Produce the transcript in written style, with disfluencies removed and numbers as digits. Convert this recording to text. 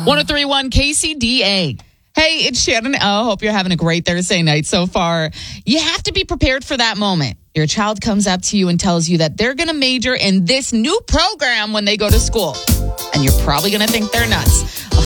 1031 KCDA. Hey, it's Shannon O. Hope you're having a great Thursday night so far. You have to be prepared for that moment. Your child comes up to you and tells you that they're going to major in this new program when they go to school. And you're probably going to think they're nuts.